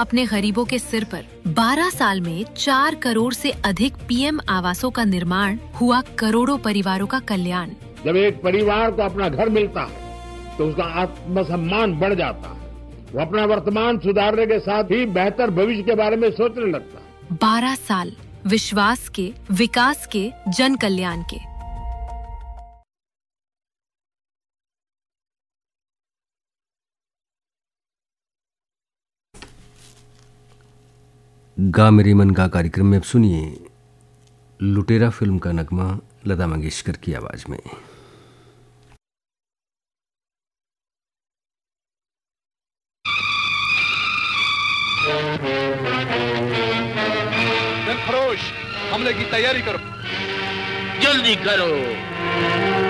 अपने गरीबों के सिर पर 12 साल में 4 करोड़ से अधिक पीएम आवासों का निर्माण हुआ, करोड़ों परिवारों का कल्याण। जब एक परिवार को अपना घर मिलता है तो उसका आत्मसम्मान बढ़ जाता है। वो अपना वर्तमान सुधारने के साथ ही बेहतर भविष्य के बारे में सोचने लगता है। 12 साल विश्वास के, विकास के, जन कल्याण के। गा मेरी मन का कार्यक्रम में अब सुनिए लुटेरा फिल्म का नगमा लता मंगेशकर की आवाज में। दिलखरोश, हमले की तैयारी करो। जल्दी करो।